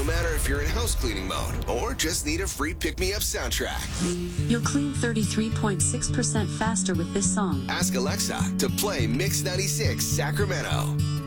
no matter if you're in house cleaning mode or just need a free pick-me-up soundtrack. You'll clean 33.6% faster with this song. Ask Alexa to play Mix 96 Sacramento.